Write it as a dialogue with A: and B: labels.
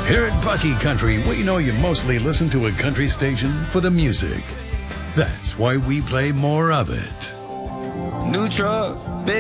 A: Here at Bucky Country, we know you mostly listen to a country station for the music. That's why we play more of it.
B: New truck, big